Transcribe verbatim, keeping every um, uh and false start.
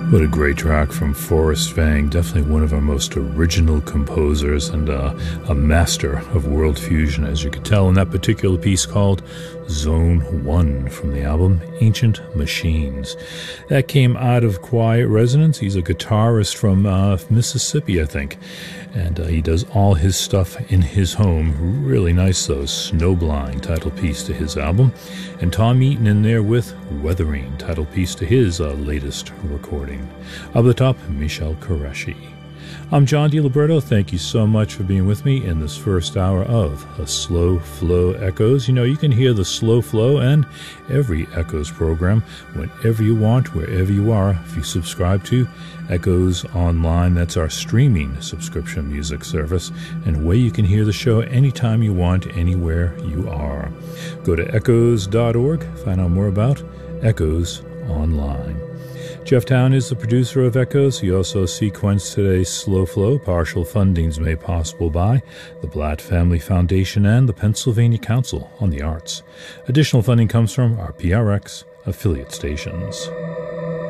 What a great track from Forrest Vang, definitely one of our most original composers and uh, a master of world fusion, as you could tell in that particular piece called Zone one from the album Ancient Machines. That came out of Quiet Resonance. He's a guitarist from uh, Mississippi, I think, and uh, he does all his stuff in his home. Really nice, though. Snowblind, title piece to his album, and Tom Eaton in there with Weathering, title piece to his uh, latest recording. Up the top, Michel Qureshi. I'm John DiLiberto. Thank you so much for being with me in this first hour of A Slow Flow Echoes. You know, you can hear the Slow Flow and every Echoes program whenever you want, wherever you are, if you subscribe to Echoes Online. That's our streaming subscription music service, and a way you can hear the show anytime you want, anywhere you are. Go to echoes dot org, find out more about Echoes Online. Jeff Town is the producer of Echoes. He also sequenced today's Slow Flow. Partial fundings made possible by the Blatt Family Foundation and the Pennsylvania Council on the Arts. Additional funding comes from our P R X affiliate stations.